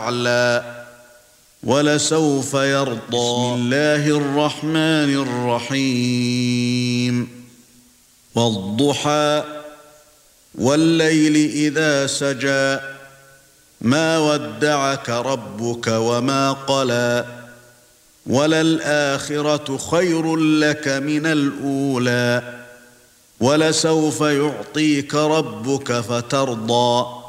أعلى ولسوف يرضى. بسم الله الرحمن الرحيم. والضحى والليل إذا سجى ما ودعك ربك وما قلى وللآخرة خير لك من الأولى ولسوف يعطيك ربك فترضى